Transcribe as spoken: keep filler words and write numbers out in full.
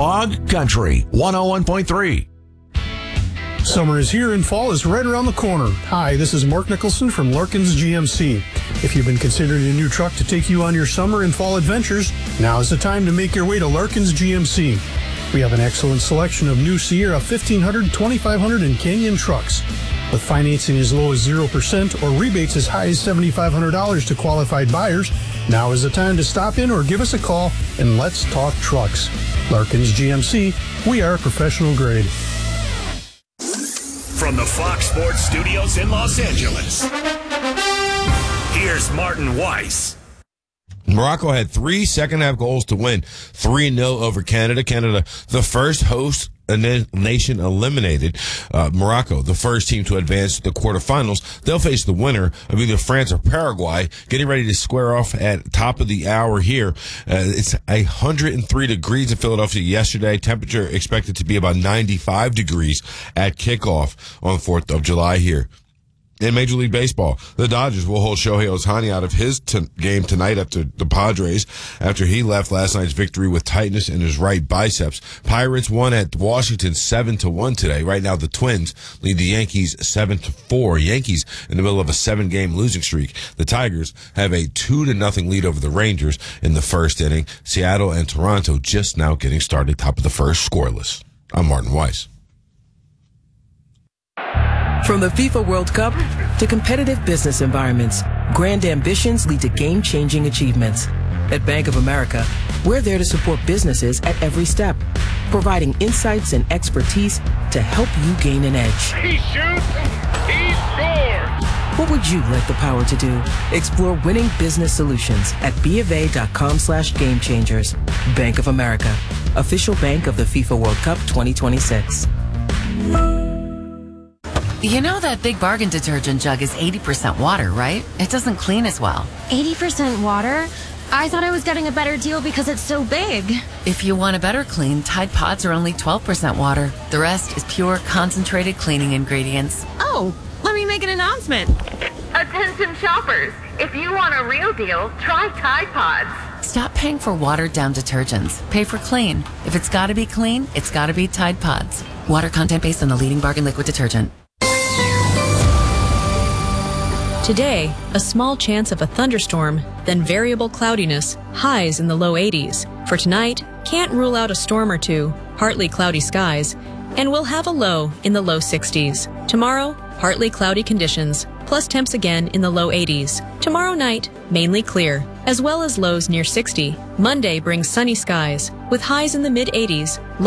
Bog Country one oh one point three. Summer is here and fall is right around the corner. Hi, this is Mark Nicholson from Larkins G M C. If you've been considering a new truck to take you on your summer and fall adventures, now is the time to make your way to Larkins G M C. We have an excellent selection of new Sierra fifteen hundred, twenty-five hundred, and Canyon trucks. With financing as low as zero percent or rebates as high as seven thousand five hundred dollars to qualified buyers, now is the time to stop in or give us a call and let's talk trucks. Larkins G M C, we are professional grade. From the Fox Sports Studios in Los Angeles, here's Martin Weiss. Morocco had three second-half goals to win three nil over Canada. Canada, the first host nation eliminated. Uh, Morocco, the first team to advance to the quarterfinals. They'll face the winner of either France or Paraguay, getting ready to square off at top of the hour here. Uh, it's one hundred three degrees in Philadelphia yesterday. Temperature expected to be about ninety-five degrees at kickoff on the fourth of July here. In Major League Baseball, the Dodgers will hold Shohei Ohtani out of his t- game tonight after the Padres, after he left last night's victory with tightness in his right biceps. Pirates won at Washington seven to one today. Right now, the Twins lead the Yankees seven to four. Yankees in the middle of a seven-game losing streak. The Tigers have a two to nothing lead over the Rangers in the first inning. Seattle and Toronto just now getting started, top of the first, scoreless. I'm Martin Weiss. From the FIFA World Cup to competitive business environments, grand ambitions lead to game-changing achievements. At Bank of America, we're there to support businesses at every step, providing insights and expertise to help you gain an edge. He shoots, he scores! What would you like the power to do? Explore winning business solutions at bofa.com slash game changers. Bank of America, official bank of the FIFA World Cup twenty twenty-six. You know that Big Bargain detergent jug is eighty percent water, right? It doesn't clean as well. eighty percent water? I thought I was getting a better deal because it's so big. If you want a better clean, Tide Pods are only twelve percent water. The rest is pure, concentrated cleaning ingredients. Oh, let me make an announcement. Attention shoppers, if you want a real deal, try Tide Pods. Stop paying for watered-down detergents. Pay for clean. If it's gotta be clean, it's gotta be Tide Pods. Water content based on the leading bargain liquid detergent. Today, a small chance of a thunderstorm, then variable cloudiness, highs in the low eighties. For tonight, can't rule out a storm or two, partly cloudy skies, and we'll have a low in the low sixties. Tomorrow, partly cloudy conditions, plus temps again in the low eighties. Tomorrow night, mainly clear, as well as lows near sixty. Monday brings sunny skies, with highs in the mid eighties.